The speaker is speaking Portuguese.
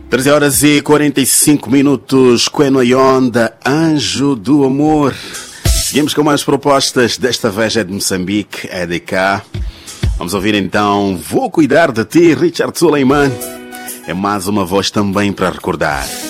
13 horas e 45 minutos, Queno Onda, Anjo do Amor. Seguimos com mais propostas, desta vez é de Moçambique, é de cá. Vamos ouvir então Vou Cuidar de Ti, Richard Suleiman. É mais uma voz também para recordar.